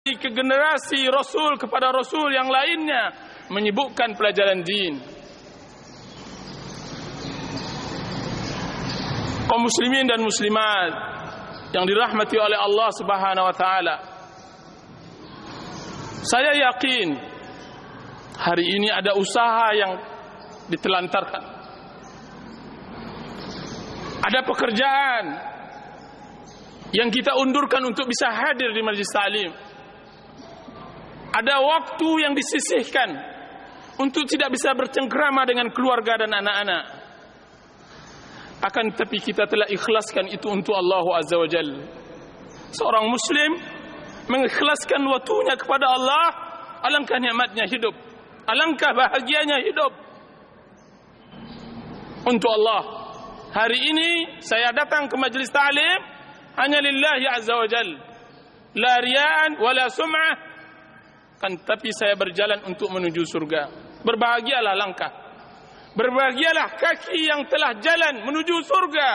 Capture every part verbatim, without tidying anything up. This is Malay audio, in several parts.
ke generasi Rasul kepada Rasul yang lainnya menyibukkan pelajaran din. Kaum muslimin dan muslimat yang dirahmati oleh Allah Subhanahu wa taala, saya yakin hari ini ada usaha yang ditelantarkan. Ada pekerjaan yang kita undurkan untuk bisa hadir di majlis taklim. Ada waktu yang disisihkan untuk tidak bisa bercengkrama dengan keluarga dan anak-anak. Akan tetapi kita telah ikhlaskan itu untuk Allah Azza wa Jalla. Seorang muslim mengikhlaskan waktunya kepada Allah, alangkah nikmatnya hidup, alangkah bahagianya hidup untuk Allah. Hari ini saya datang ke majlis ta'lim hanya lillahi azza wa jal, la riya'an wala sum'ah, kan tapi saya berjalan untuk menuju surga. Berbahagialah langkah, berbahagialah kaki yang telah jalan menuju surga.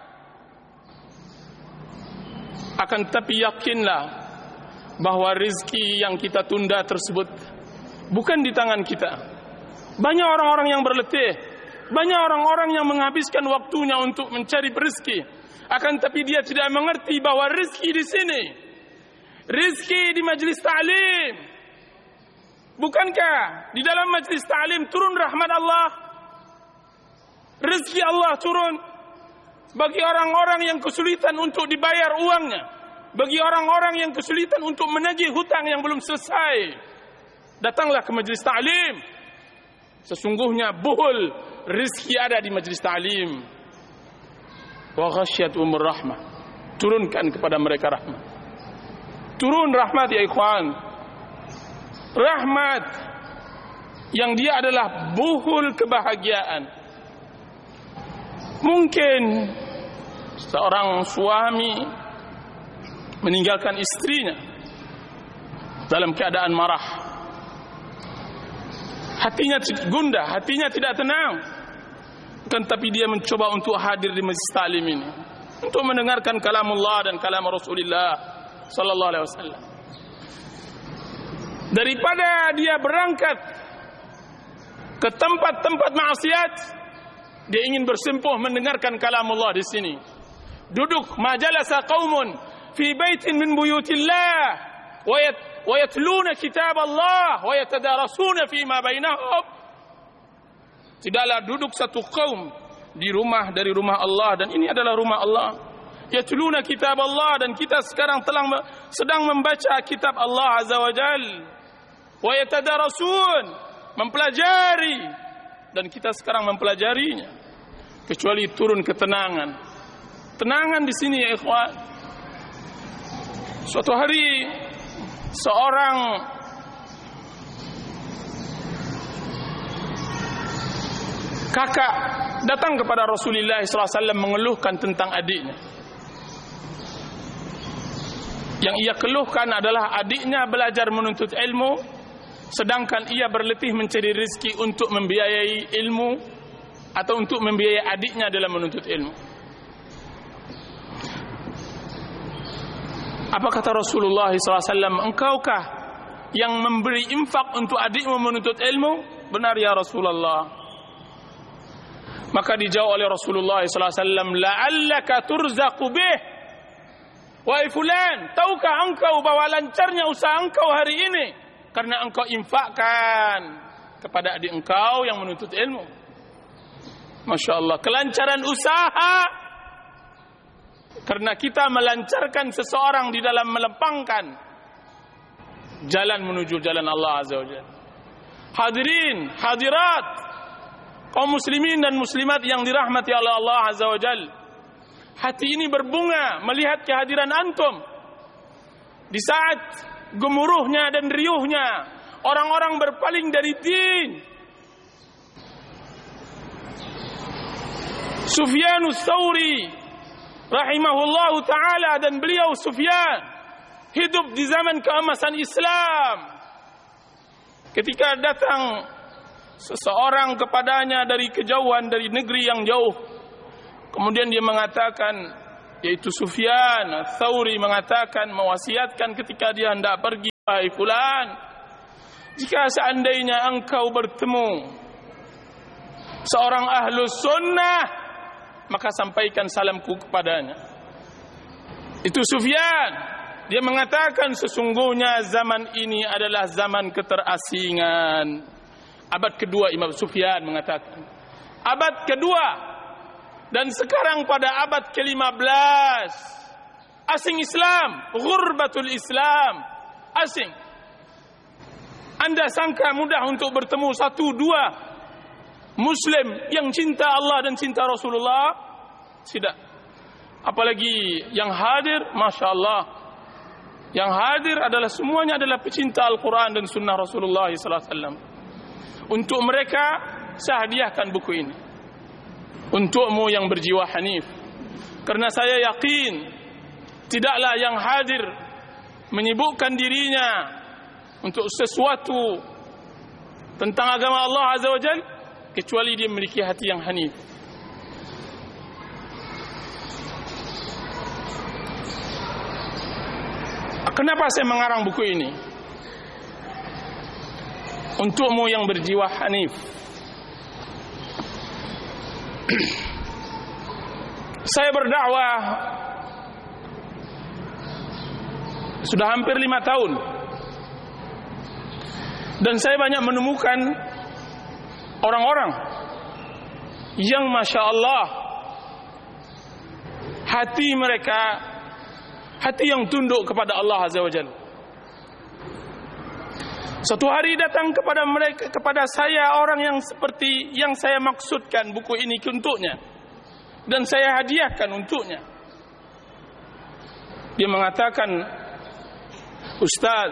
Akan tapi yakinlah bahwa rezeki yang kita tunda tersebut bukan di tangan kita. Banyak orang-orang yang berletih, banyak orang-orang yang menghabiskan waktunya untuk mencari rezeki. Akan tapi dia tidak mengerti bahwa rezeki di sini, rezeki di majlis ta'lim. Bukankah di dalam majlis ta'lim turun rahmat Allah? Rezeki Allah turun bagi orang-orang yang kesulitan untuk dibayar uangnya, bagi orang-orang yang kesulitan untuk menagih hutang yang belum selesai. Datanglah ke majlis ta'lim. Sesungguhnya buhul rezeki ada di majlis ta'lim. Wa ghasyiyatuhumur rahmah, turunkan kepada mereka rahmat. Turun rahmat ya ikhwan, rahmat yang dia adalah buhul kebahagiaan. Mungkin seorang suami meninggalkan istrinya dalam keadaan marah, hatinya gundah, hatinya tidak tenang. Kan tapi dia mencoba untuk hadir di majlis ta'lim ini untuk mendengarkan kalamullah dan kalam Rasulullah sallallahu alaihi wasallam. Daripada dia berangkat ke tempat-tempat maksiat, dia ingin bersimpuh mendengarkan kalamullah di sini. Duduk majalasa qaumun fi baitin min buyutillah wa yatluna kitab Allah wa yatadarasuna fi ma bainahum. Tidaklah duduk satu kaum di rumah dari rumah Allah, dan ini adalah rumah Allah. Yatluna kitab Allah, dan kita sekarang telah sedang membaca kitab Allah Azza wa Jal. Wa yatadarasun, mempelajari, dan kita sekarang mempelajarinya. Kecuali turun ketenangan. Tenangan di sini ya ikhwan. Suatu hari seorang kakak datang kepada Rasulullah sallallahu alaihi wasallam mengeluhkan tentang adiknya. Yang ia keluhkan adalah adiknya belajar menuntut ilmu, sedangkan ia berletih mencari rezeki untuk membiayai ilmu atau untuk membiayai adiknya dalam menuntut ilmu. Apa kata Rasulullah sallallahu alaihi wasallam? Engkaukah yang memberi infak untuk adikmu menuntut ilmu? Benar ya Rasulullah. Maka dijawab oleh Rasulullah sallallahu alaihi wasallam, la'allaka turzaqu bih. Wahai fulan, tahukah engkau bahwa lancarnya usaha engkau hari ini karena engkau infakkan kepada adik engkau yang menuntut ilmu. Masya Allah, kelancaran usaha karena kita melancarkan seseorang di dalam melempangkan jalan menuju jalan Allah Azza wa Jalla. Hadirin, hadirat, kaum muslimin dan muslimat yang dirahmati oleh Allah Azza wa Jal, hati ini berbunga melihat kehadiran antum. Di saat gemuruhnya dan riuhnya orang-orang berpaling dari din, Sufyanus Tsauri rahimahullahu ta'ala, dan beliau Sufyan hidup di zaman keemasan Islam. Ketika datang seseorang kepadanya dari kejauhan, dari negeri yang jauh, kemudian dia mengatakan, yaitu Sufyan Tsauri mengatakan, mewasiatkan ketika dia hendak pergi Hai fulan, jika seandainya engkau bertemu seorang ahlus sunnah, maka sampaikan salamku kepadanya. Itu Sufyan. Dia mengatakan sesungguhnya zaman ini adalah zaman keterasingan. Abad kedua Imam Sufyan mengatakan. Abad kedua. Dan sekarang pada abad ke lima belas. Asing Islam. Ghurbatul Islam. Asing. Anda sangka mudah untuk bertemu satu dua Muslim yang cinta Allah dan cinta Rasulullah? Tidak. Apalagi yang hadir, Masya Allah. Yang hadir adalah semuanya adalah pecinta Al-Quran dan Sunnah Rasulullah sallallahu alaihi wasallam. Untuk mereka, saya hadiahkan buku ini. Untukmu yang berjiwa hanif. Karena saya yakin, tidaklah yang hadir menyibukkan dirinya untuk sesuatu tentang agama Allah Azza wa Jalla, kecuali dia memiliki hati yang hanif. Kenapa saya mengarang buku ini? Untukmu yang berjiwa hanif. Saya berdakwah sudah hampir lima tahun. Dan saya banyak menemukan orang-orang yang Masya Allah hati mereka hati yang tunduk kepada Allah Azza wa Jalla. Suatu hari datang kepada mereka, kepada saya orang yang seperti yang saya maksudkan buku ini untuknya, dan saya hadiahkan untuknya. Dia mengatakan, Ustaz,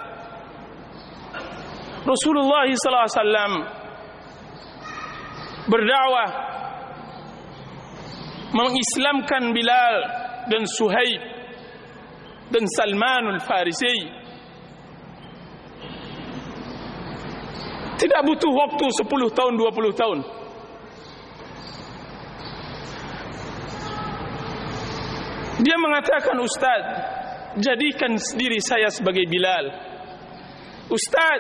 Rasulullah sallallahu alaihi wasallam berdakwah mengislamkan Bilal dan Suhaib dan Salmanul Farisi. Tidak butuh waktu sepuluh tahun, dua puluh tahun. Dia mengatakan, Ustaz, jadikan diri saya sebagai Bilal. Ustaz,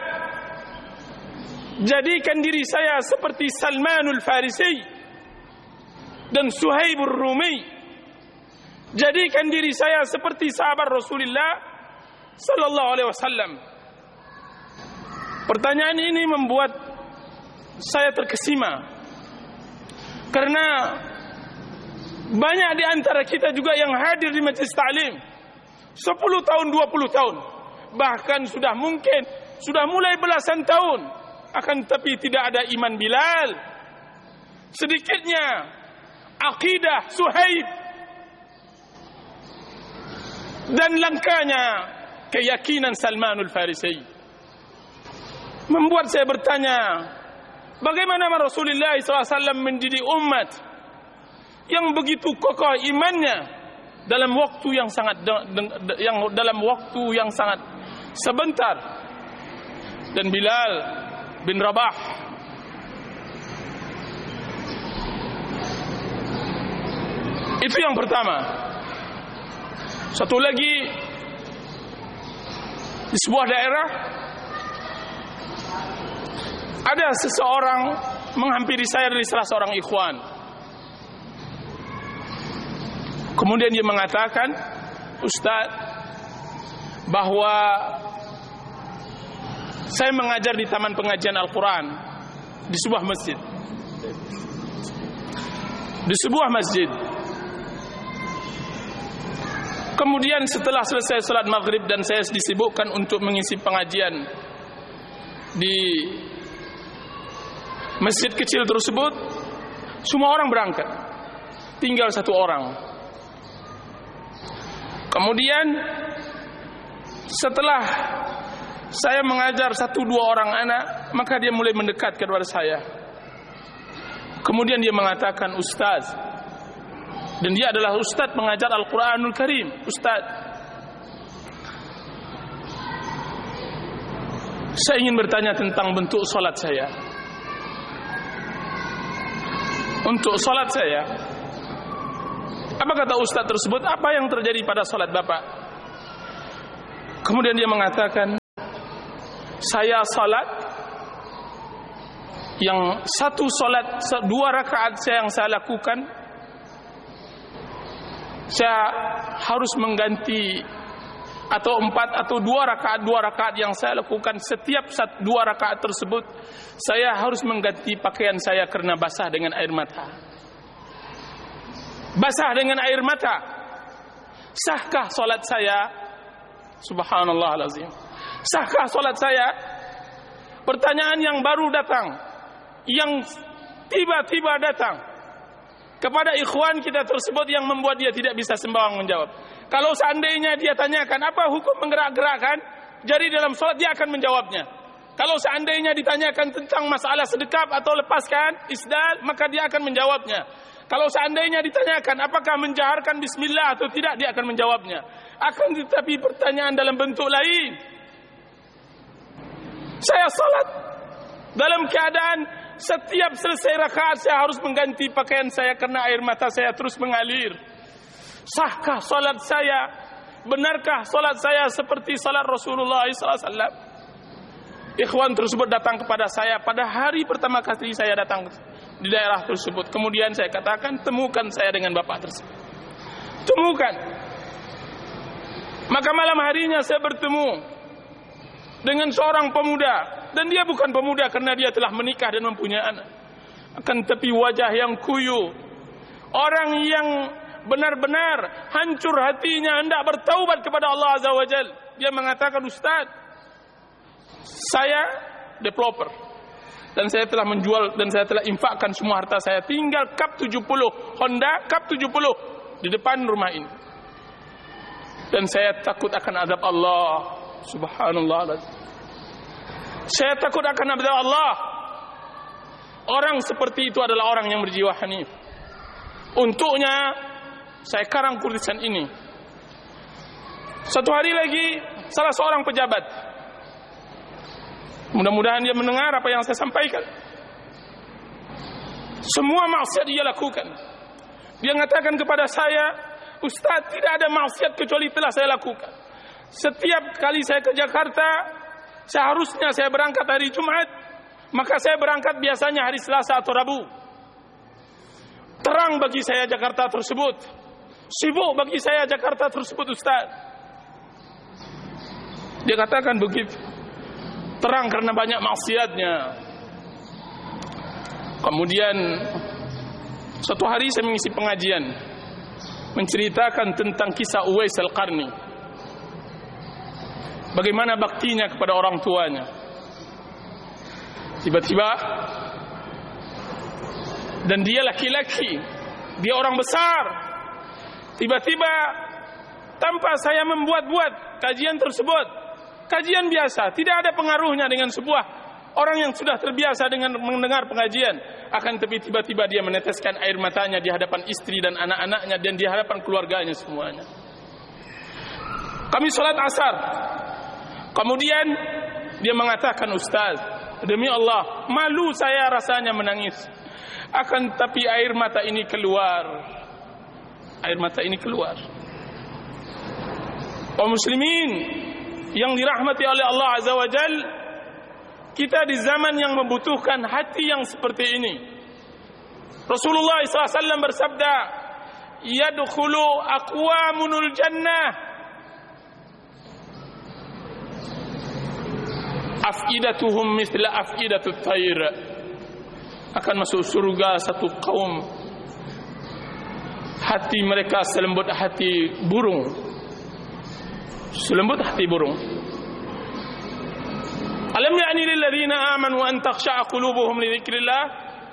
jadikan diri saya seperti Salmanul Farisi dan Suhaibur Rumi. Jadikan diri saya seperti sahabat Rasulullah sallallahu alaihi wasallam. Pertanyaan ini membuat saya terkesima. Karena banyak di antara kita juga yang hadir di majlis ta'lim sepuluh tahun, dua puluh tahun. Bahkan sudah mungkin sudah mulai belasan tahun, akan tetapi tidak ada iman Bilal. Sedikitnya akidah Suhaib dan langkahnya keyakinan Salmanul Farisi. Membuat saya bertanya, bagaimana Rasulullah sallallahu alaihi wasallam mendidik umat yang begitu kokoh imannya dalam waktu yang sangat yang dalam waktu yang sangat sebentar. Dan Bilal bin Rabah itu yang pertama. Satu lagi, di sebuah daerah ada seseorang menghampiri saya dari salah seorang ikhwan. Kemudian dia mengatakan, Ustaz, bahwa saya mengajar di taman pengajian Al-Quran di sebuah masjid. Di sebuah masjid. Kemudian setelah selesai salat maghrib dan saya disibukkan untuk mengisi pengajian di masjid kecil tersebut, semua orang berangkat, tinggal satu orang. Kemudian setelah saya mengajar satu dua orang anak, maka dia mulai mendekat kepada saya. Kemudian dia mengatakan, Ustaz, dan dia adalah ustaz mengajar Al-Quranul Karim. Ustaz, saya ingin bertanya tentang bentuk solat saya. Untuk solat saya, apa kata ustaz tersebut? Apa yang terjadi pada solat bapak? Kemudian dia mengatakan, saya salat, yang satu salat dua rakaat saya yang saya lakukan, saya harus mengganti, atau empat atau dua rakaat dua rakaat yang saya lakukan, setiap satu, dua rakaat tersebut saya harus mengganti pakaian saya karena basah dengan air mata. Basah dengan air mata. Sahkah salat saya? Subhanallah alazim. Sahkah salat saya? Pertanyaan yang baru datang, yang tiba-tiba datang kepada ikhwan kita tersebut, yang membuat dia tidak bisa sembarang menjawab. Kalau seandainya dia tanyakan apa hukum menggerak-gerakkan jari dalam salat, dia akan menjawabnya. Kalau seandainya ditanyakan tentang masalah sedekap atau lepaskan isdal, maka dia akan menjawabnya. Kalau seandainya ditanyakan apakah menjaharkan bismillah atau tidak, dia akan menjawabnya. Akan tetapi pertanyaan dalam bentuk lain. Saya salat dalam keadaan setiap selesai rakaat saya harus mengganti pakaian saya karena air mata saya terus mengalir. Sahkah salat saya? Benarkah salat saya seperti salat Rasulullah sallallahu alaihi wasallam? Ikhwan tersebut datang kepada saya pada hari pertama kali saya datang di daerah tersebut. Kemudian saya katakan, temukan saya dengan bapak tersebut. Temukan. Maka malam harinya saya bertemu dengan seorang pemuda, dan dia bukan pemuda karena dia telah menikah dan mempunyai anak. Akan tetapi wajah yang kuyu, orang yang benar-benar hancur hatinya hendak bertaubat kepada Allah Azza wa Jal. Dia mengatakan, Ustaz, saya developer dan saya telah menjual dan saya telah infakkan semua harta saya, tinggal Cup tujuh puluh, Honda Cup tujuh puluh di depan rumah ini, dan saya takut akan azab Allah. Subhanallah, saya takut akan azab Allah. Orang seperti itu adalah orang yang berjiwa hanif. Untuknya saya karang tulisan ini. Satu hari lagi salah seorang pejabat, mudah-mudahan dia mendengar apa yang saya sampaikan, semua maksiat dia lakukan. Dia mengatakan kepada saya, Ustaz, tidak ada maksiat kecuali telah saya lakukan. Setiap kali saya ke Jakarta, seharusnya saya berangkat hari Jumat, maka saya berangkat biasanya hari Selasa atau Rabu. Terang bagi saya Jakarta tersebut, sibuk bagi saya Jakarta tersebut, Ustaz. Dia katakan begitu. Terang karena banyak maksiatnya. Kemudian suatu hari saya mengisi pengajian, menceritakan tentang kisah Uwais Al-Qarni, bagaimana baktinya kepada orang tuanya. Tiba-tiba, dan dia laki-laki, dia orang besar, tiba-tiba tanpa saya membuat-buat kajian tersebut, kajian biasa, tidak ada pengaruhnya dengan sebuah orang yang sudah terbiasa dengan mendengar pengajian, akan tapi tiba-tiba dia meneteskan air matanya di hadapan istri dan anak-anaknya dan di hadapan keluarganya semuanya. Kami sholat asar, kemudian dia mengatakan, Ustaz, demi Allah, malu saya rasanya menangis, akan tapi air mata ini keluar, air mata ini keluar. Kaum muslimin yang dirahmati oleh Allah Azza wa Jal, kita di zaman yang membutuhkan hati yang seperti ini. Rasulullah sallallahu alaihi wasallam bersabda, yadkhulu aqwamunul jannah afidatuhum mithla afidatut tayr. Akan masuk surga satu kaum, hati mereka selembut hati burung, selembut hati burung. Alam ya'ni lil ladzina amanu an takhsha'a qulubuhum li dzikrillah?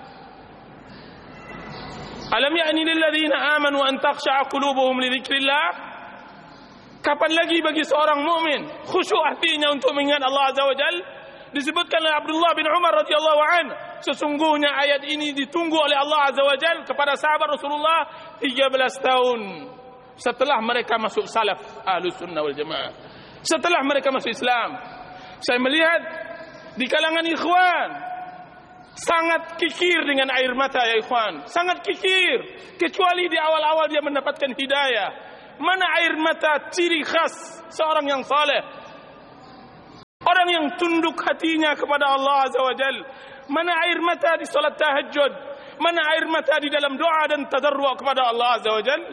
Alam ya'ni lil ladzina amanu an takhsha'a qulubuhum li dzikrillah? Kapan lagi bagi seorang mukmin khusyuk hatinya untuk mengingat Allah Azza wa Jalla? Disebutkan oleh Abdullah bin Umar radhiyallahu anhu, sesungguhnya ayat ini ditunggu oleh Allah Azza wa Jalla kepada sahabat Rasulullah tiga belas tahun setelah mereka masuk salaf Ahlus Sunnah wal Jamaah, setelah mereka masuk Islam. Saya melihat di kalangan ikhwan sangat kikir dengan air mata, ya ikhwan, sangat kikir, kecuali di awal-awal dia mendapatkan hidayah. Mana air mata ciri khas seorang yang saleh? Orang orang yang tunduk hatinya kepada Allah Azza wa Jal? Mana air mata di salat tahajud? Mana air mata di dalam doa dan tadarru' kepada Allah Azza wa Jal?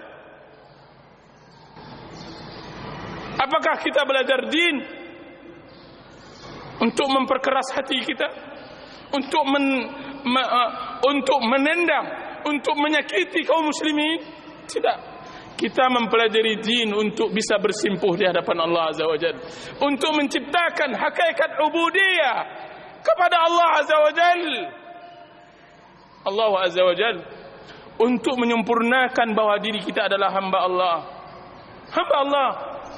Apakah kita belajar din untuk memperkeras hati kita, untuk men, me, uh, untuk menendang, untuk menyakiti kaum muslimin? Tidak. Kita mempelajari din untuk bisa bersimpuh di hadapan Allah Azza wa Jalla, untuk menciptakan hakikat ubudiyah kepada Allah Azza wa Jalla. Allah Azza wa Jalla untuk menyempurnakan bahwa diri kita adalah hamba Allah. Hamba Allah.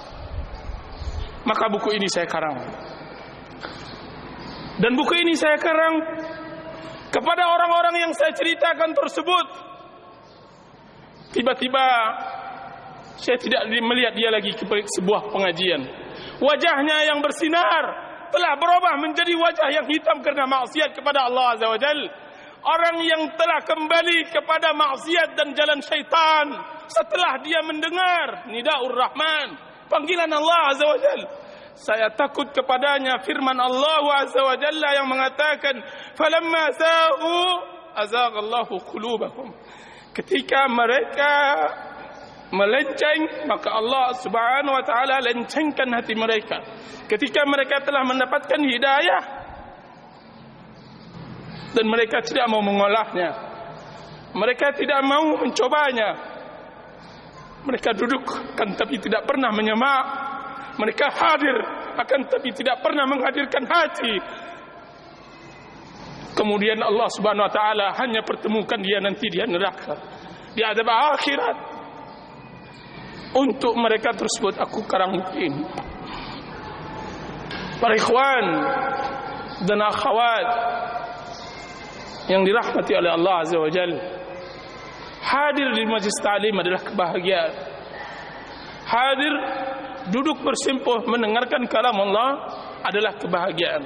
Maka buku ini saya karang. Dan buku ini saya karang kepada orang-orang yang saya ceritakan tersebut. Tiba-tiba saya tidak melihat dia lagi ke sebuah pengajian. Wajahnya yang bersinar telah berubah menjadi wajah yang hitam karena maksiat kepada Allah Azza wa Jalla. Orang yang telah kembali kepada maksiat dan jalan syaitan setelah dia mendengar Nidaur Rahman, panggilan Allah Azza wa Jalla. Saya takut kepadanya firman Allah Azza wa Jalla yang mengatakan, "Falamma zaghu azaghallahu qulubahum." Ketika mereka melenceng, maka Allah Subhanahu wa taala lencengkan hati mereka. Ketika mereka telah mendapatkan hidayah dan mereka tidak mau mengolahnya, mereka tidak mau mencobanya, mereka duduk kan tapi tidak pernah menyemak, mereka hadir akan tapi tidak pernah menghadirkan hati. Kemudian Allah Subhanahu wa taala hanya pertemukan dia nanti di neraka, di azab akhirat. Untuk mereka tersebut aku karang ini. Para ikhwan dan akhwat yang dirahmati oleh Allah Azza wa Jalla, hadir di majlis ta'lim adalah kebahagiaan. Hadir duduk bersimpuh mendengarkan kalam Allah adalah kebahagiaan.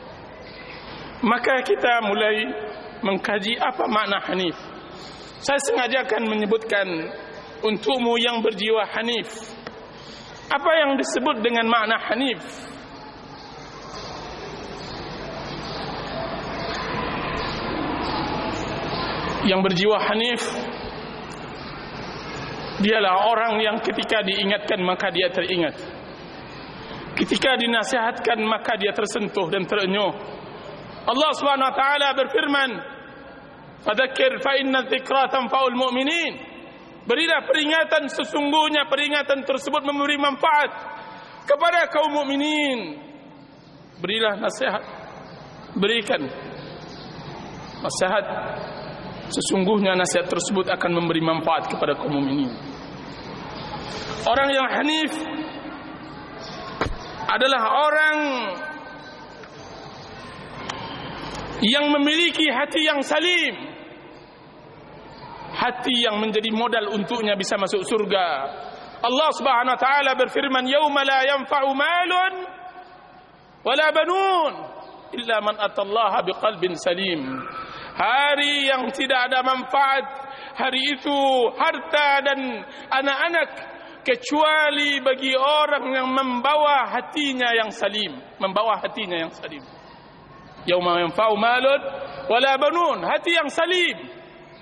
Maka kita mulai mengkaji apa makna hanif. Saya sengaja akan menyebutkan untukmu yang berjiwa hanif, apa yang disebut dengan makna hanif. Yang berjiwa hanif dialah orang yang ketika diingatkan maka dia teringat, ketika dinasihatkan maka dia tersentuh dan terenyuh. Allah Subhanahu wa taala berfirman, "Fadzakir fa inna dzikra tanfa'ul mu'minin." Berilah peringatan, sesungguhnya peringatan tersebut memberi manfaat kepada kaum mukminin. Berilah nasihat, berikan nasihat, sesungguhnya nasihat tersebut akan memberi manfaat kepada kaum mukminin. Orang yang hanif adalah orang yang memiliki hati yang salim, hati yang menjadi modal untuknya bisa masuk surga. Allah Subhanahu wa taala berfirman, "Yauma la yanfa'u malun wala banun illa man atallaha biqalbin salim." Hari yang tidak ada manfaat, hari itu harta dan anak-anak kecuali bagi orang yang membawa hatinya yang salim, membawa hatinya yang salim. Yauma yanfa'u malun wala banun, hati yang salim,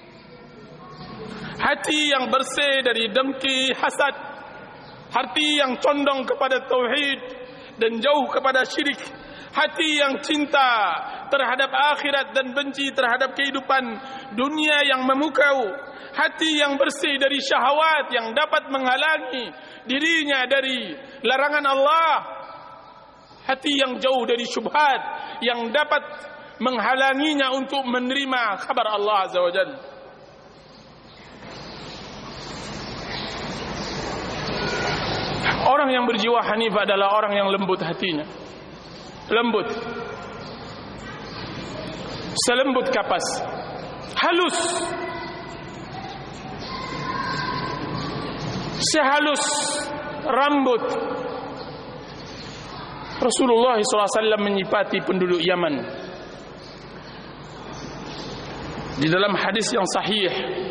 hati yang bersih dari dengki, hasad, hati yang condong kepada tauhid dan jauh kepada syirik, hati yang cinta terhadap akhirat dan benci terhadap kehidupan dunia yang memukau, hati yang bersih dari syahwat yang dapat menghalangi dirinya dari larangan Allah, hati yang jauh dari syubhat yang dapat menghalanginya untuk menerima kabar Allah Azza wa Jalla. Orang yang berjiwa hanif adalah orang yang lembut hatinya, lembut, selembut kapas, halus, sehalus rambut. Rasulullah shallallahu alaihi wasallam menyifati penduduk Yaman di dalam hadis yang sahih.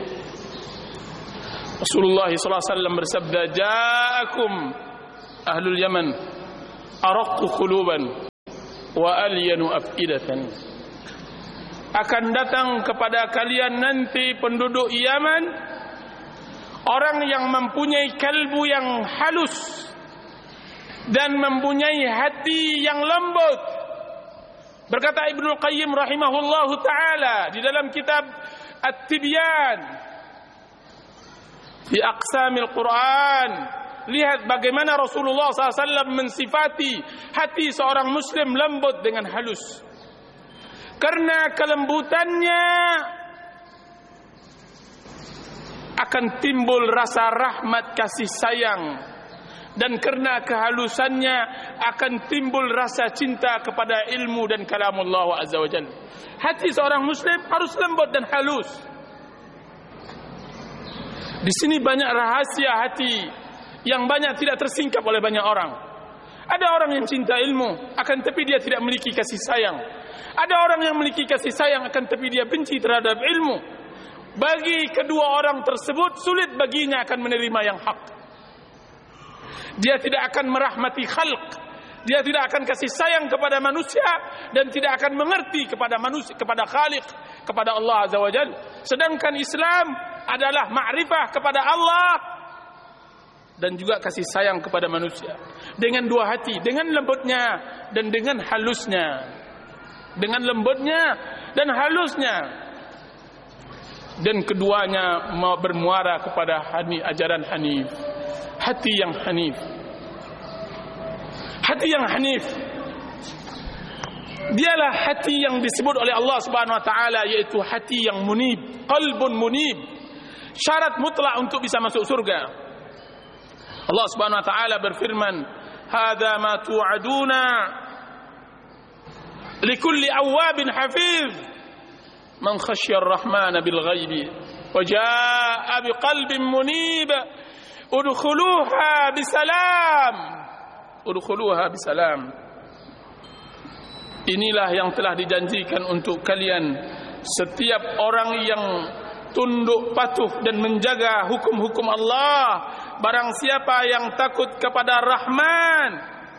Rasulullah shallallahu alaihi wasallam bersabda, "Ja'akum ahlul Yaman araqqu quluban wa alyanu afidatan. Akan datang kepada kalian nanti penduduk Yaman orang yang mempunyai kalbu yang halus dan mempunyai hati yang lembut. Berkata Ibnu Qayyim rahimahullahu taala di dalam kitab At-Tibyan fi Aqsamil Quran, lihat bagaimana Rasulullah sallallahu alaihi wasallam mensifati hati seorang muslim lembut dengan halus. Karena kelembutannya akan timbul rasa rahmat kasih sayang, dan karena kehalusannya akan timbul rasa cinta kepada ilmu dan kalamullah azza wa jalla. Hati seorang muslim harus lembut dan halus. Di sini banyak rahasia hati yang banyak tidak tersingkap oleh banyak orang. Ada orang yang cinta ilmu, akan tapi dia tidak memiliki kasih sayang. Ada orang yang memiliki kasih sayang, akan tapi dia benci terhadap ilmu. Bagi kedua orang tersebut, sulit baginya akan menerima yang hak. Dia tidak akan merahmati khalq, dia tidak akan kasih sayang kepada manusia, dan tidak akan mengerti kepada manusia, kepada Khaliq, kepada Allah Azza wa Jalla. Sedangkan Islam adalah ma'rifah kepada Allah dan juga kasih sayang kepada manusia. Dengan dua hati, dengan lembutnya dan dengan halusnya. Dengan lembutnya dan halusnya. Dan keduanya bermuara kepada hani, ajaran Hanif. Hati yang Hanif. Hati yang Hanif, dialah hati yang disebut oleh Allah Subhanahu wa taala, yaitu hati yang munib, qalbun munib. Syarat mutlak untuk bisa masuk surga. Allah Subhanahu wa taala berfirman, "Hadza ma tu'aduna likulli awwabin hafiz man khasyar rahmana bil ghaibi wa jaa'a biqalbin munib udkhuluha bisalam udkhuluha bisalam." Inilah yang telah dijanjikan untuk kalian, setiap orang yang tunduk patuh dan menjaga hukum-hukum Allah. Barang siapa yang takut kepada Rahman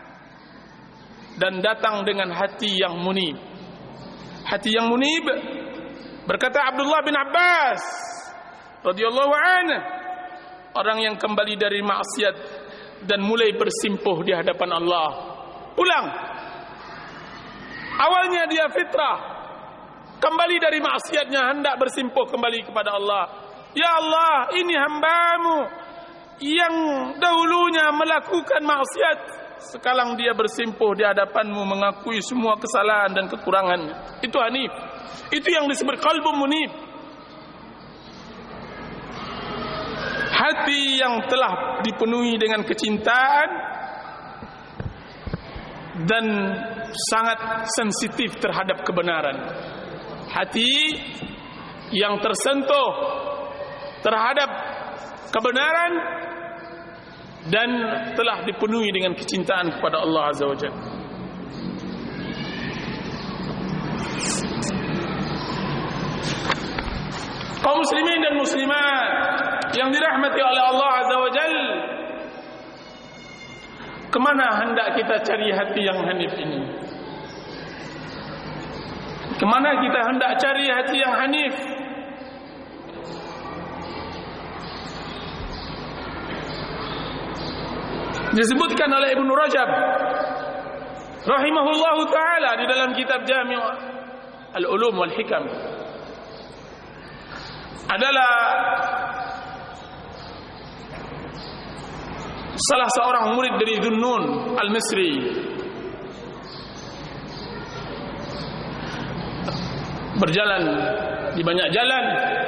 dan datang dengan hati yang munib. Hati yang munib, berkata Abdullah bin Abbas radhiyallahu anhu, orang yang kembali dari maksiat dan mulai bersimpuh di hadapan Allah. Ulang. Awalnya dia fitrah, kembali dari maksiatnya hendak bersimpuh kembali kepada Allah. Ya Allah, ini hamba-Mu yang dahulunya melakukan maksiat, sekarang dia bersimpuh di hadapan-Mu mengakui semua kesalahan dan kekurangannya. Itu hanif. Itu yang disebut qalbun munib. Hati yang telah dipenuhi dengan kecintaan dan sangat sensitif terhadap kebenaran. Hati yang tersentuh terhadap kebenaran dan telah dipenuhi dengan kecintaan kepada Allah Azza wa Jalla. Kaum muslimin dan muslimat yang dirahmati oleh Allah Azza wa Jalla, kemana hendak kita cari hati yang hanif ini? Kemana kita hendak cari hati yang hanif? Disebutkan oleh Ibnu Rajab rahimahullahu taala di dalam kitab Jami' Al-Ulum wal Hikam, adalah salah seorang murid dari Dhunnun Al-Misri. Berjalan di banyak jalan,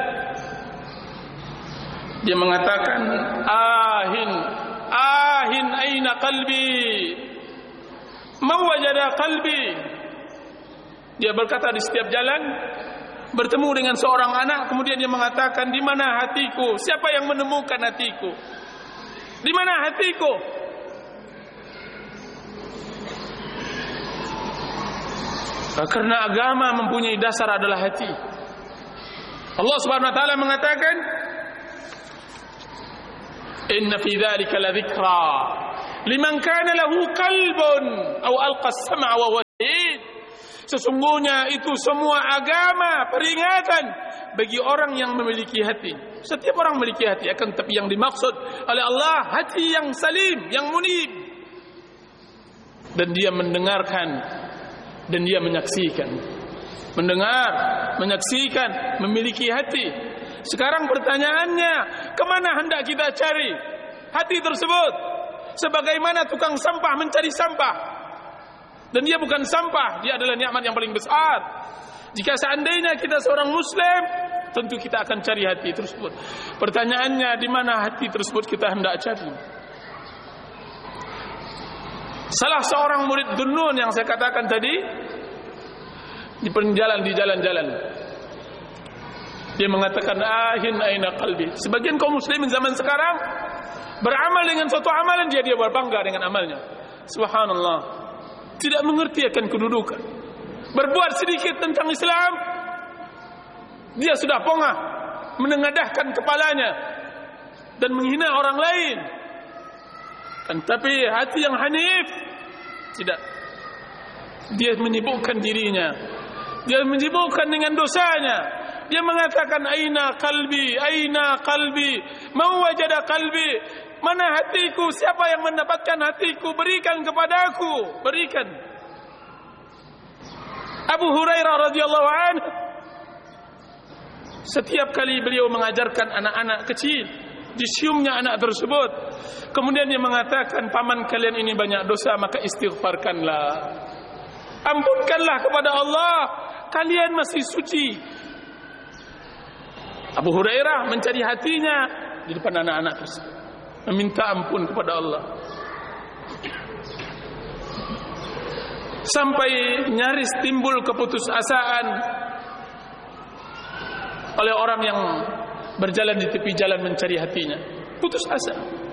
dia mengatakan, ahin ahin aina qalbi ma wajada qalbi. Dia berkata di setiap jalan, bertemu dengan seorang anak, kemudian dia mengatakan, di mana hatiku? Siapa yang menemukan hatiku? Di mana hatiku? Karena agama mempunyai dasar adalah hati. Allah Subhanahu wa taala mengatakan, inna fi dzalika ladzikra liman kana lahu qalbun aw alqa as-sam'a wa huwa shahid. Sesungguhnya itu semua agama peringatan bagi orang yang memiliki hati. Setiap orang memiliki hati, akan tapi yang dimaksud oleh Allah hati yang salim, yang munib. Dan dia mendengarkan dan dia menyaksikan. Mendengar, menyaksikan, memiliki hati. Sekarang pertanyaannya, kemana hendak kita cari hati tersebut? Sebagaimana tukang sampah mencari sampah. Dan dia bukan sampah, dia adalah nikmat yang paling besar. Jika seandainya kita seorang Muslim, tentu kita akan cari hati tersebut. Pertanyaannya, di mana hati tersebut kita hendak cari? Salah seorang murid Dhunnun yang saya katakan tadi, di perjalanan di jalan-jalan, dia mengatakan, ahin aina qalbi. Sebagian kaum muslimin zaman sekarang beramal dengan suatu amalan, dia dia berbangga dengan amalnya. Subhanallah, tidak mengerti akan kedudukan. Berbuat sedikit tentang Islam, dia sudah pongah menengadahkan kepalanya dan menghina orang lain. Kan, tapi hati yang hanif tidak. Dia menyibukkan dirinya, dia menyibukkan dengan dosanya. Dia mengatakan, aina qalbi, aina qalbi, mau wajada qalbi. Mana hatiku? Siapa yang mendapatkan hatiku? Berikan kepadaku, berikan. Abu Hurairah radhiyallahu anhu, setiap kali beliau mengajarkan anak-anak kecil, disiumnya anak tersebut. Kemudian dia mengatakan, paman kalian ini banyak dosa, maka istighfarkanlah, ampunkanlah kepada Allah, kalian masih suci. Abu Hurairah mencari hatinya di depan anak-anak tersebut, meminta ampun kepada Allah. Sampai nyaris timbul keputusasaan oleh orang yang berjalan di tepi jalan mencari hatinya. Putus asa.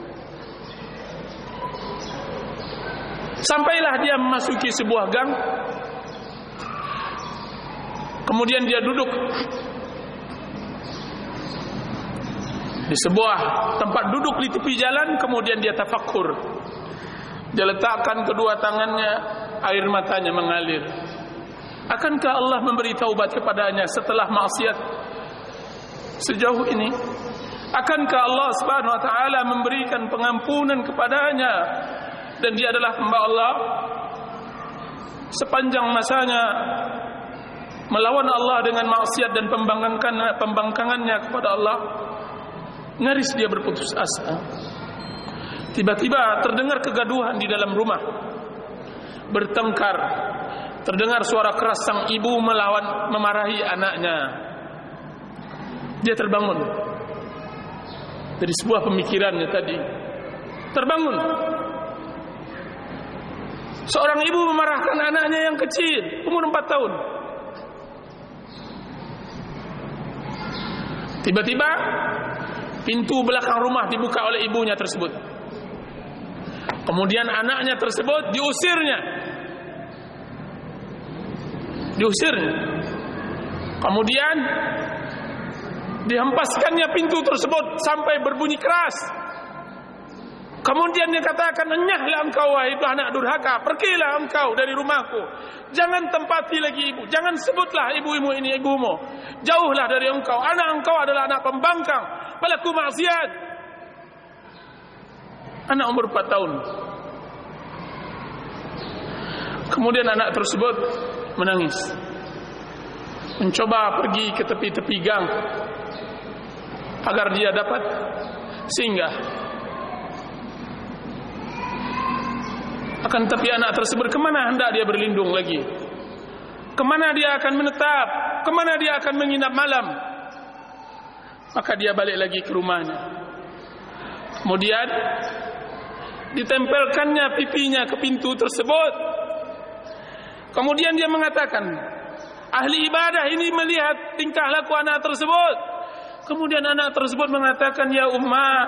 Sampailah dia memasuki sebuah gang. Kemudian dia duduk di sebuah tempat duduk di tepi jalan. Kemudian dia tafakkur. Dia letakkan kedua tangannya, air matanya mengalir. Akankah Allah memberi taubat kepadanya setelah maksiat sejauh ini? Akankah Allah Subhanahu wa taala memberikan pengampunan kepadanya dan dia adalah hamba Allah? Sepanjang masanya melawan Allah dengan maksiat dan pembangkangan pembangkangannya kepada Allah, nyaris dia berputus asa. Tiba-tiba terdengar kegaduhan di dalam rumah, bertengkar. Terdengar suara keras sang ibu melawan memarahi anaknya. Dia terbangun dari sebuah pemikirannya tadi. Terbangun. Seorang ibu memarahkan anaknya yang kecil, umur empat tahun. Tiba-tiba pintu belakang rumah dibuka oleh ibunya tersebut. Kemudian anaknya tersebut diusirnya. Diusirnya. Kemudian dihempaskannya pintu tersebut sampai berbunyi keras. Kemudian dia katakan, enyahlah engkau wahai anak durhaka, pergilah engkau dari rumahku. Jangan tempati lagi ibu, jangan sebutlah ibu-ibu ini ibumu. Jauhlah dari engkau, anak engkau adalah anak pembangkang, pelaku maksiat. Anak umur empat tahun. Kemudian anak tersebut menangis, mencoba pergi ke tepi-tepi gang agar dia dapat singgah. Akan tapi anak tersebut, kemana hendak dia berlindung lagi? Kemana dia akan menetap? Kemana dia akan menginap malam? Maka dia balik lagi ke rumahnya. Kemudian ditempelkannya pipinya ke pintu tersebut. Kemudian dia mengatakan, ahli ibadah ini melihat tingkah laku anak tersebut. Kemudian anak tersebut mengatakan, ya ummah,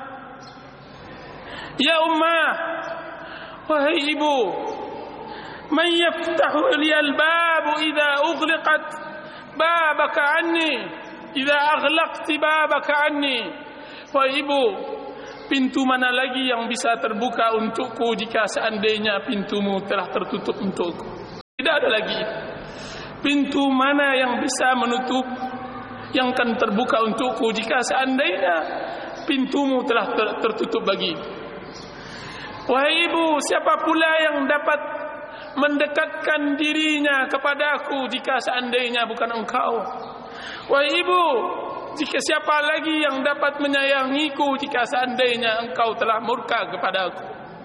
ya ummah, wahai ibu, man yaftahu liyal babu idza ughliqat babaka anni, idza aghlaqti babaka anni. Wahai ibu, pintu mana lagi yang bisa terbuka untukku jika seandainya pintumu telah tertutup untukku? Tidak ada lagi pintu mana yang bisa menutup, yang akan terbuka untukku jika seandainya pintumu telah ter tertutup bagi. Wahai ibu, siapa pula yang dapat mendekatkan dirinya kepadaku jika seandainya bukan engkau? Wahai ibu, jika siapa lagi yang dapat menyayangiku jika seandainya engkau telah murka kepadaku?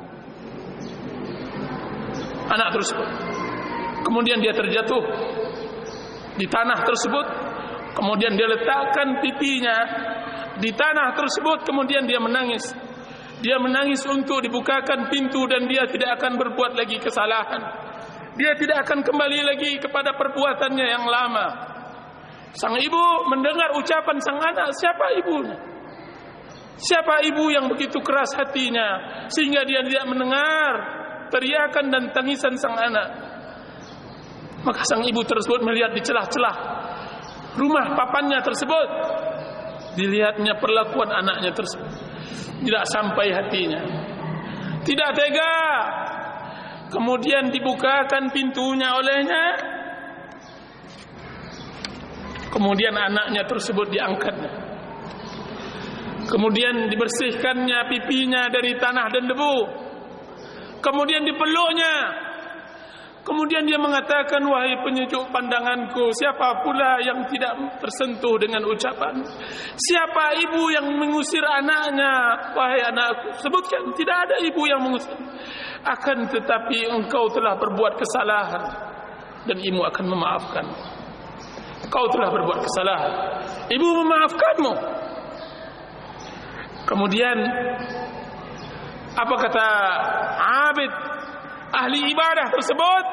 Anak tersebut, kemudian dia terjatuh di tanah tersebut, kemudian dia letakkan pipinya di tanah tersebut, kemudian dia menangis. Dia menangis untuk dibukakan pintu dan dia tidak akan berbuat lagi kesalahan. Dia tidak akan kembali lagi kepada perbuatannya yang lama. Sang ibu mendengar ucapan sang anak, siapa ibunya? Siapa ibu yang begitu keras hatinya sehingga dia tidak mendengar teriakan dan tangisan sang anak? Maka sang ibu tersebut melihat di celah-celah rumah papannya tersebut, dilihatnya perlakuan anaknya tersebut, tidak sampai hatinya, tidak tega. Kemudian dibukakan pintunya olehnya, kemudian anaknya tersebut diangkatnya, kemudian dibersihkannya pipinya dari tanah dan debu, kemudian dipeluknya. Kemudian dia mengatakan, wahai penyejuk pandanganku, siapa pula yang tidak tersentuh dengan ucapan? Siapa ibu yang mengusir anaknya? Wahai anakku, sebutkan, tidak ada ibu yang mengusir. Akan tetapi engkau telah berbuat kesalahan dan ibu akan memaafkan. Kau telah berbuat kesalahan, ibu memaafkanmu. Kemudian apa kata abid ahli ibadah tersebut?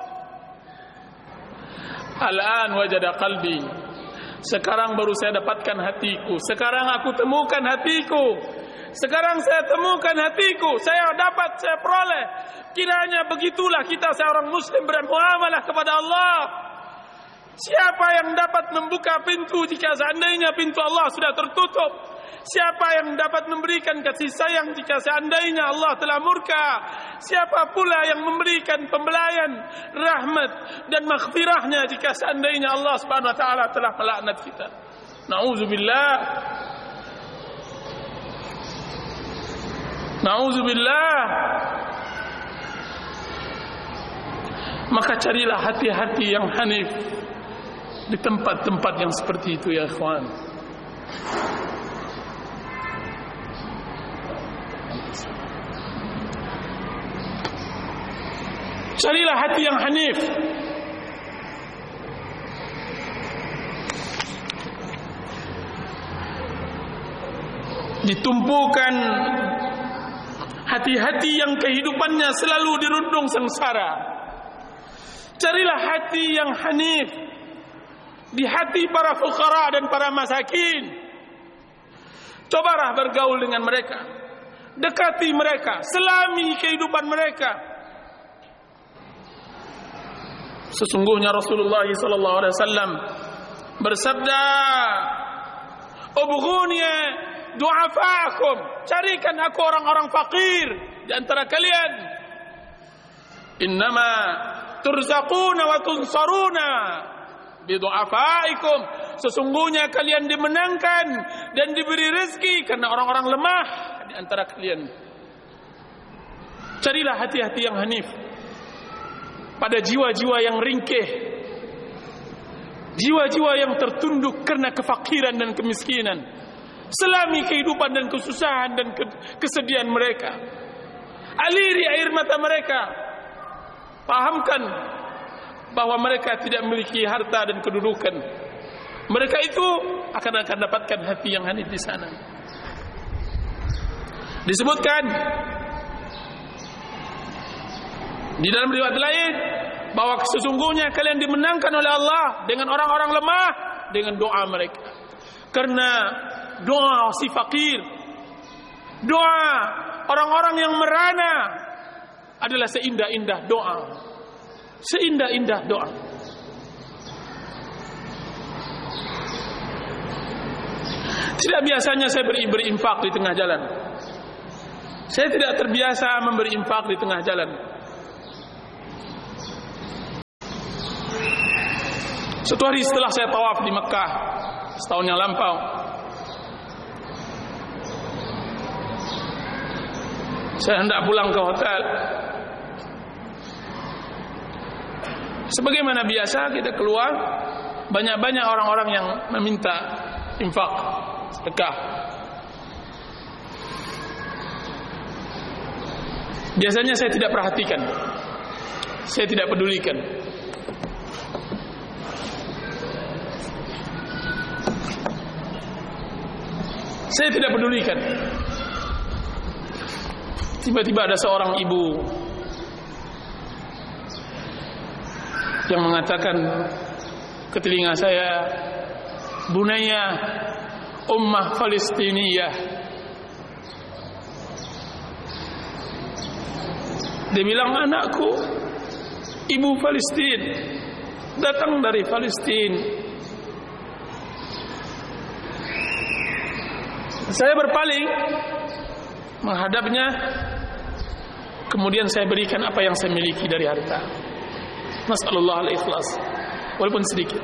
Al-an wajada qalbi. Sekarang baru saya dapatkan hatiku. Sekarang aku temukan hatiku. Sekarang saya temukan hatiku. Saya dapat, saya peroleh. Kiranya begitulah kita seorang muslim bermuamalah kepada Allah. Siapa yang dapat membuka pintu jika seandainya pintu Allah sudah tertutup? Siapa yang dapat memberikan kasih sayang jika seandainya Allah telah murka? Siapa pula yang memberikan pembelayan, rahmat dan maghfirahnya jika seandainya Allah Subhanahu wa taala telah melaknat kita? Nauzubillah. Nauzubillah. Maka carilah hati-hati yang hanif di tempat-tempat yang seperti itu, ya ikhwan. Carilah hati yang hanif. Ditumpukan hati-hati yang kehidupannya selalu dirundung sengsara. Carilah hati yang hanif di hati para fuqara dan para masakin. Cobalah bergaul dengan mereka, dekati mereka, selami kehidupan mereka. Sesungguhnya Rasulullah sallallahu alaihi wasallam bersabda, "Ubghuni du'afaakum." Carikan aku orang-orang fakir di antara kalian. Innama turzaquna wa tunsaruna bi du'afaikum. Sesungguhnya kalian dimenangkan dan diberi rezeki karena orang-orang lemah di antara kalian. Carilah hati-hati yang hanif pada jiwa-jiwa yang ringkih, jiwa-jiwa yang tertunduk karena kefakiran dan kemiskinan, selami kehidupan dan kesusahan dan kesedihan mereka. Aliri air mata mereka, pahamkan bahwa mereka tidak memiliki harta dan kedudukan. Mereka itu akan akan dapatkan hati yang hanif di sana. Disebutkan di dalam riwayat lain bahwa sesungguhnya kalian dimenangkan oleh Allah dengan orang-orang lemah dengan doa mereka. Karena doa si fakir, doa orang-orang yang merana adalah seindah-indah doa. Seindah-indah doa. Tidak biasanya saya beri berinfak di tengah jalan. Saya tidak terbiasa memberi infak di tengah jalan. Suatu hari setelah saya tawaf di Mekah setahun yang lampau, saya hendak pulang ke hotel. Sebagaimana biasa kita keluar, banyak-banyak orang-orang yang meminta infak, sedekah. Biasanya saya tidak perhatikan, saya tidak pedulikan. Saya tidak pedulikan. Tiba-tiba ada seorang ibu yang mengatakan ke telinga saya, "Bunaya ummah Palestiniyah." Dia bilang, "Anakku, ibu Palestin, datang dari Palestin." Saya berpaling menghadapnya, kemudian saya berikan apa yang saya miliki dari harta. Nasallallahu al-ikhlas, walaupun sedikit.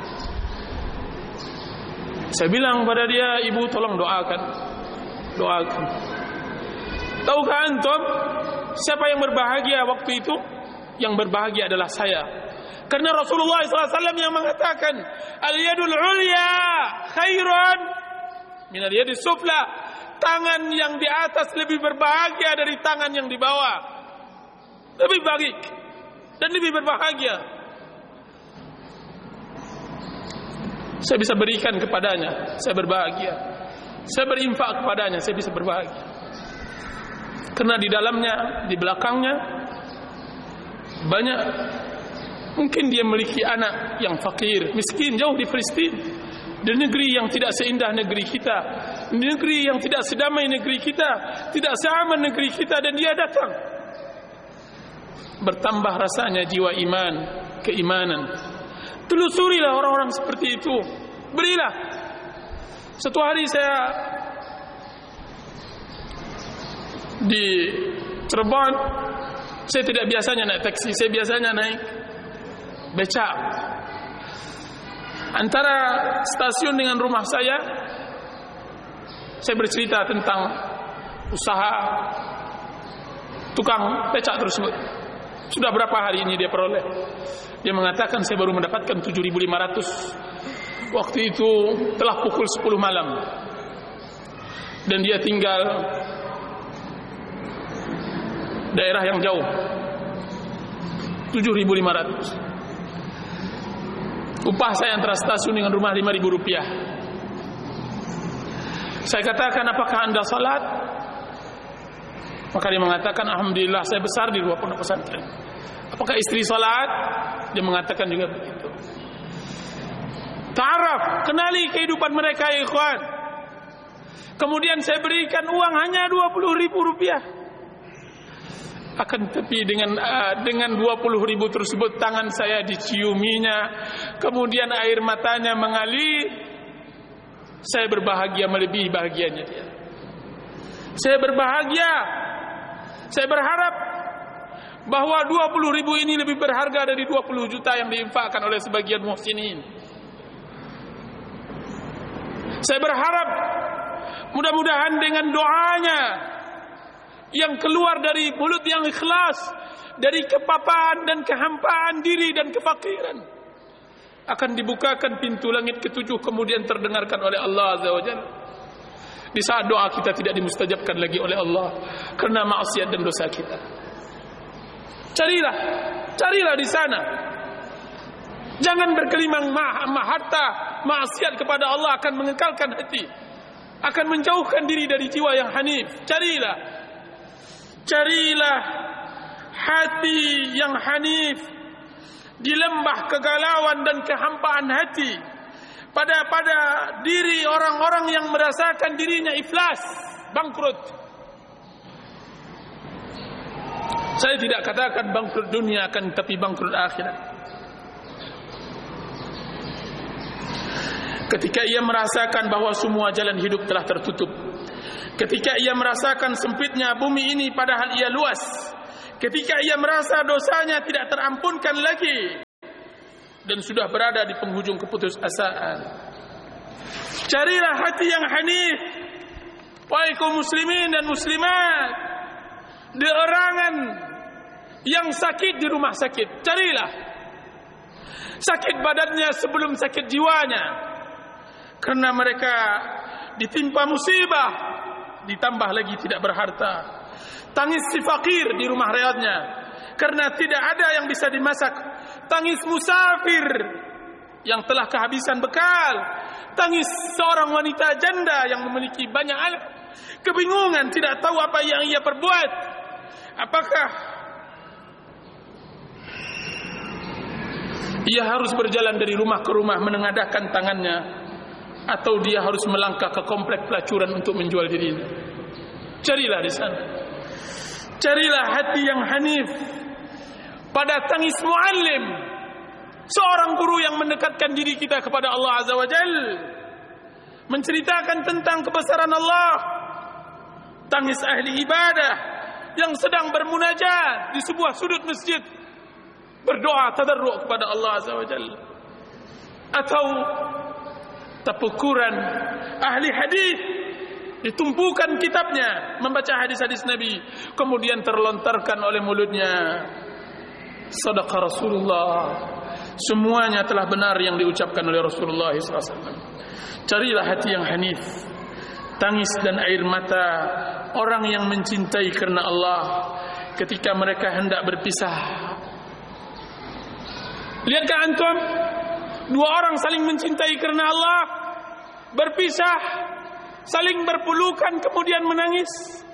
Saya bilang pada dia, "Ibu, tolong doakan, doakan. Tahukah antum siapa yang berbahagia waktu itu? Yang berbahagia adalah saya. Karena Rasulullah shallallahu alaihi wasallam yang mengatakan, al-yadul ulya khairun min al-yadis sufla." Tangan yang di atas lebih berbahagia dari tangan yang di bawah. Lebih baik dan lebih berbahagia. Saya bisa berikan kepadanya, saya berbahagia. Saya berinfak kepadanya, saya bisa berbahagia. Karena di dalamnya, di belakangnya banyak, mungkin dia memiliki anak yang fakir, miskin, jauh di Palestina, di negeri yang tidak seindah negeri kita, di negeri yang tidak sedamai negeri kita, tidak seaman negeri kita, dan dia datang. Bertambah rasanya jiwa iman, keimanan. Telusurilah orang-orang seperti itu, berilah. Satu hari saya di Cirebon, saya tidak biasanya naik taksi, saya biasanya naik becak. Antara stasiun dengan rumah saya, saya bercerita tentang usaha tukang becak tersebut. Sudah berapa hari ini dia peroleh? Dia mengatakan, saya baru mendapatkan tujuh ribu lima ratus. Waktu itu telah pukul sepuluh malam. Dan dia tinggal daerah yang jauh. tujuh ribu lima ratus. Upah saya antara stasiun dengan rumah lima ribu rupiah. Saya katakan, apakah anda salat? Maka dia mengatakan, alhamdulillah saya besar di dua pondok pesantren. Apakah istri salat? Dia mengatakan juga begitu. Ta'araf, kenali kehidupan mereka ya ikhwan. Kemudian saya berikan uang hanya dua puluh ribu rupiah. Akan tetapi dengan uh, dengan dua puluh ribu tersebut tangan saya diciuminya, kemudian air matanya mengalir. Saya berbahagia melebihi bahagianya dia. Saya berbahagia. Saya berharap bahwa dua puluh ribu ini lebih berharga dari dua puluh juta yang diinfakkan oleh sebagian muhsinin. Saya berharap mudah-mudahan dengan doanya yang keluar dari mulut yang ikhlas, dari kepapaan dan kehampaan diri dan kefakiran, akan dibukakan pintu langit ketujuh, kemudian terdengarkan oleh Allah Azza wa Jalla. Di saat doa kita tidak dimustajabkan lagi oleh Allah karena maksiat dan dosa kita. Carilah, carilah di sana. Jangan berkelimang ma harta, maksiat kepada Allah akan mengekalkan hati, akan menjauhkan diri dari jiwa yang hanif. Carilah. Carilah hati yang hanif di lembah kegalauan dan kehampaan hati, pada pada diri orang-orang yang merasakan dirinya iflas, bangkrut. Saya tidak katakan bangkrut dunia, akan tapi bangkrut akhirat. Ketika ia merasakan bahwa semua jalan hidup telah tertutup, ketika ia merasakan sempitnya bumi ini padahal ia luas, ketika ia merasa dosanya tidak terampunkan lagi, dan sudah berada di penghujung keputusasaan. Carilah hati yang hanif, wahai kaum muslimin dan muslimat, di erangan yang sakit di rumah sakit. Carilah sakit badannya sebelum sakit jiwanya, karena mereka ditimpa musibah, ditambah lagi tidak berharta. Tangis si fakir di rumah rehatnya, karena tidak ada yang bisa dimasak. Tangis musafir yang telah kehabisan bekal. Tangis seorang wanita janda yang memiliki banyak anak, kebingungan, tidak tahu apa yang ia perbuat. Apakah ia harus berjalan dari rumah ke rumah menengadahkan tangannya, atau dia harus melangkah ke komplek pelacuran untuk menjual dirinya? Carilah di sana. Carilah hati yang hanif pada tangis muallim, seorang guru yang mendekatkan diri kita kepada Allah Azza wa Jal, menceritakan tentang kebesaran Allah. Tangis ahli ibadah yang sedang bermunajat di sebuah sudut masjid, berdoa tadarru' kepada Allah Azza wa Jal. Atau tapukuran ahli hadis, ditumpukan kitabnya membaca hadis-hadis Nabi, kemudian terlontarkan oleh mulutnya, sadaqa Rasulullah, semuanya telah benar yang diucapkan oleh Rasulullah sallallahu alaihi wasallam. Carilah hati yang hanif, tangis dan air mata orang yang mencintai karena Allah ketika mereka hendak berpisah. Lihatkah antum, dua orang saling mencintai karena Allah, berpisah, saling berpelukan kemudian menangis.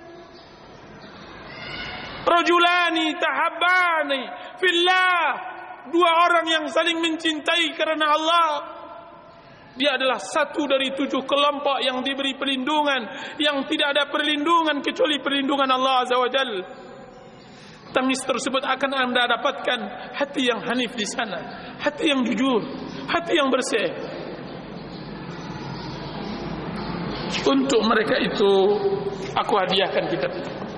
Rajulani tahabbani fillah, dua orang yang saling mencintai karena Allah. Dia adalah satu dari tujuh kelompok yang diberi perlindungan, yang tidak ada perlindungan kecuali perlindungan Allah Azza wa Jal. Tangis tersebut akan Anda dapatkan hati yang hanif di sana, hati yang jujur, hati yang bersih. Untuk mereka itu aku hadiahkan kitab ini.